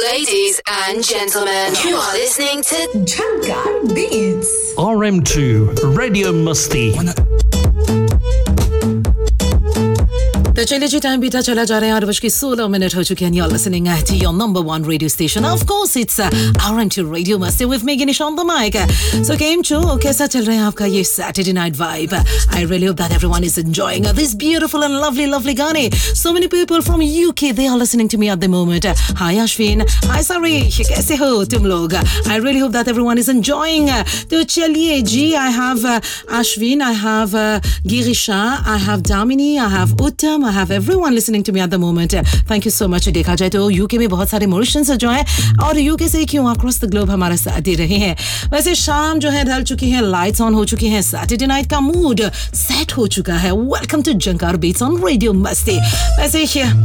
Ladies and gentlemen, you are listening to Jhankar Beats. RM2 Radio Masti. तो चलिए जी time बीता चला जा रहा है 8:16 हो चुके हैं you're listening to your number one radio station of course it's RM2 Radio Masti with me Ginish on the mic so game show कैसा चल रहा है आपका ये Saturday night vibe I really hope that everyone is enjoying this beautiful and lovely गाने so many people from UK they are listening to me at the moment hi Ashwin hi Sarish कैसे हो तुम लोग I really hope that everyone is enjoying तो चलिए जी I have Ashwin I have Girisha I have Damini I have Uttam I have everyone listening to me at the moment. Thank you so much. देखा जाए तो UK में बहुत सारे Mauritius जो हैं और यूके से क्यों अक्रॉस द ग्लोब हमारा साथ दे रहे हैं वैसे शाम जो है ढल चुकी है लाइट्स ऑन हो चुकी हैं सैटरडे नाइट का मूड सेट हो चुका है welcome to Jhankar beats on radio मस्ती वैसे